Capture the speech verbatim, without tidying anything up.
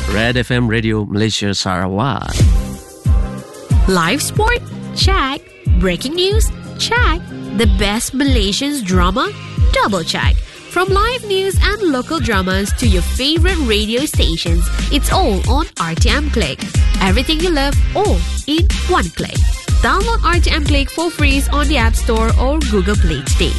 Red F M Radio Malaysia Sarawak. Live sport? Check. Breaking news? Check. The best Malaysian drama? Double check. From live news and local dramas to your favorite radio stations, it's all on R T M Click. Everything you love, all in one click. Download R T M Click for free on the App Store or Google Play today.